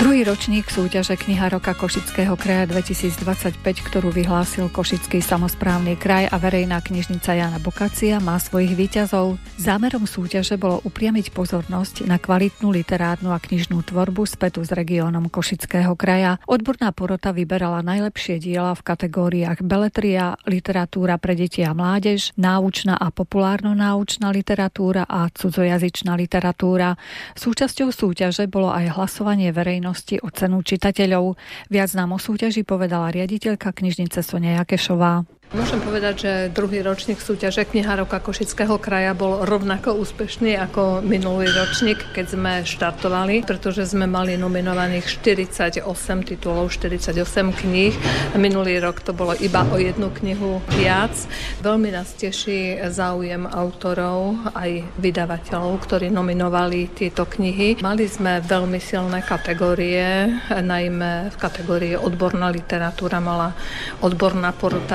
Druhý ročník súťaže Kniha roka Košického kraja 2025, ktorú vyhlásil Košický samosprávny kraj a verejná knižnica Jana Bokacia, má svojich víťazov. Zámerom súťaže bolo upriamiť pozornosť na kvalitnú literárnu a knižnú tvorbu spätú s regiónom Košického kraja. Odborná porota vyberala najlepšie diela v kategóriách beletria, literatúra pre deti a mládež, náučná a populárno-náučná literatúra a cudzojazyčná literatúra. Súčasťou súťaže bolo aj hlasovanie verejnosti o cenu čitateľov. Viac nám o súťaži povedala riaditeľka knižnice Sonia Jakešová. Môžem povedať, že druhý ročník súťaže Kniha roka Košického kraja bol rovnako úspešný ako minulý ročník, keď sme štartovali, pretože sme mali nominovaných 48 titulov, 48 kníh. Minulý rok to bolo iba o jednu knihu viac. Veľmi nás teší záujem autorov aj vydavateľov, ktorí nominovali tieto knihy. Mali sme veľmi silné kategórie, najmä v kategórii odborná literatúra mala odborná porota